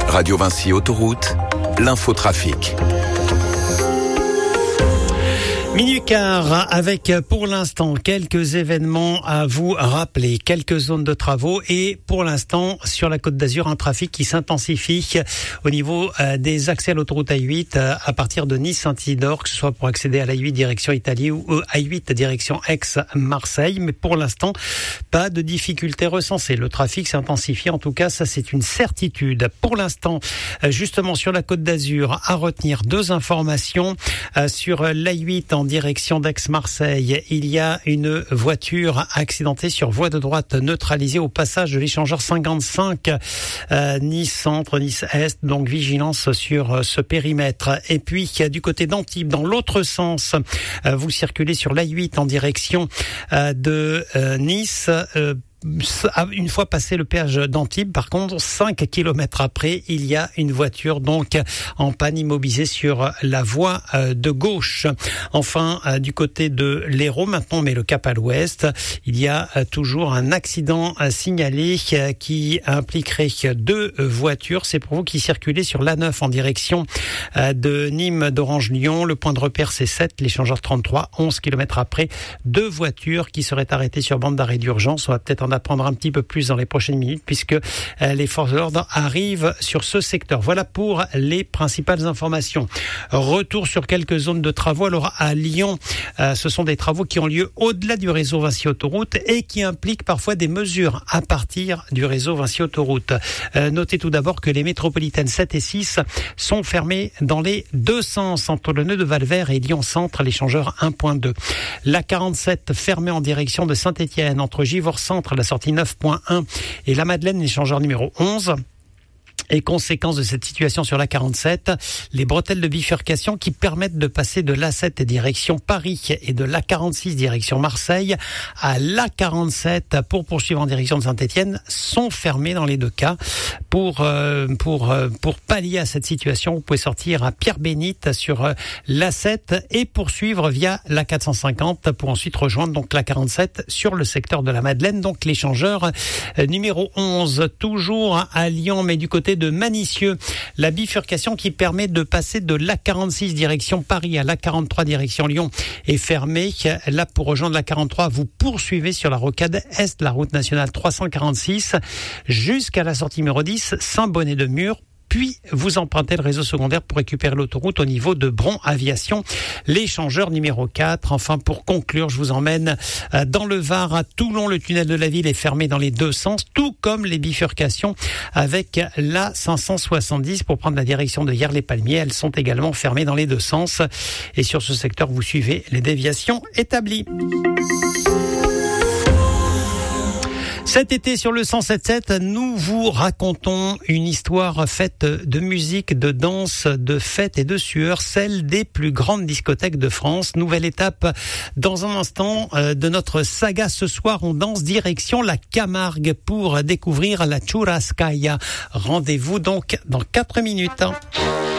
Radio Vinci Autoroute, l'infotrafic. Minuit quart avec pour l'instant quelques événements à vous rappeler, quelques zones de travaux et pour l'instant sur la Côte d'Azur un trafic qui s'intensifie au niveau des accès à l'autoroute A8 à partir de Nice-Saint-Isidore, que ce soit pour accéder à l'A8 direction Italie ou A8 direction Aix-Marseille. Mais pour l'instant, pas de difficultés recensées. Le trafic s'intensifie, en tout cas, ça c'est une certitude. Pour l'instant, justement sur la Côte d'Azur, à retenir deux informations sur l'A8 en direction d'Aix-Marseille. Il y a une voiture accidentée sur voie de droite neutralisée au passage de l'échangeur 55 Nice Centre, Nice Est. Donc vigilance sur ce périmètre. Et puis du côté d'Antibes, dans l'autre sens, vous circulez sur l'A8 en direction de Nice. Une fois passé le péage d'Antibes, par contre, 5 km après, il y a une voiture donc en panne immobilisée sur la voie de gauche. Enfin, du côté de l'Hérault, maintenant on met le cap à l'ouest, il y a toujours un accident signalé qui impliquerait deux voitures. C'est pour vous qui circulez sur l'A9 en direction de Nîmes d'Orange-Lyon. Le point de repère c'est 7, l'échangeur 33, 11 km après, deux voitures qui seraient arrêtées sur bande d'arrêt d'urgence. On va peut-être en apprendre un petit peu plus dans les prochaines minutes puisque les forces de l'ordre arrivent sur ce secteur. Voilà pour les principales informations. Retour sur quelques zones de travaux. Alors à Lyon, ce sont des travaux qui ont lieu au-delà du réseau Vinci Autoroute et qui impliquent parfois des mesures à partir du réseau Vinci Autoroute. Notez tout d'abord que les métropolitaines 7 et 6 sont fermées dans les deux sens entre le nœud de Valvert et Lyon Centre, l'échangeur 1.2. La 47 fermée en direction de Saint-Étienne entre Givors Centre, la sortie 9.1 et la Madeleine, l'échangeur numéro 11. Et conséquence de cette situation sur la 47, les bretelles de bifurcation qui permettent de passer de l'A7 direction Paris et de l'A46 direction Marseille à l'A47 pour poursuivre en direction de Saint-Étienne sont fermées dans les deux cas. Pour pallier à cette situation, vous pouvez sortir à Pierre-Bénite sur l'A7 et poursuivre via l'A450 pour ensuite rejoindre donc l'A47 sur le secteur de la Madeleine, donc l'échangeur numéro 11. Toujours à Lyon, mais du côté de Manicieux, la bifurcation qui permet de passer de l'A46 direction Paris à l'A43 direction Lyon est fermée. Là, pour rejoindre l'A43, vous poursuivez sur la rocade Est, la route nationale 346, jusqu'à la sortie numéro 10, Saint-Bonnet-de-Mur. Puis vous empruntez le réseau secondaire pour récupérer l'autoroute au niveau de Bron Aviation, l'échangeur numéro 4. Enfin, pour conclure, je vous emmène dans le Var, à Toulon. Le tunnel de la ville est fermé dans les deux sens, tout comme les bifurcations avec la 570 pour prendre la direction de Hyères-les-Palmiers. Elles sont également fermées dans les deux sens. Et sur ce secteur, vous suivez les déviations établies. Cet été sur le 107.7, nous vous racontons une histoire faite de musique, de danse, de fête et de sueur, celle des plus grandes discothèques de France. Nouvelle étape dans un instant de notre saga. Ce soir, on danse direction la Camargue pour découvrir la Churrascaia. Rendez-vous donc dans 4 minutes.